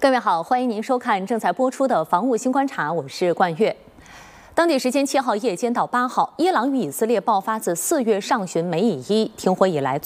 各位好，欢迎您收看正在播出的《防务新观察》，我是冠月。当地时间7号夜间到8号，伊朗与以色列爆发自4月上旬美以1停火以来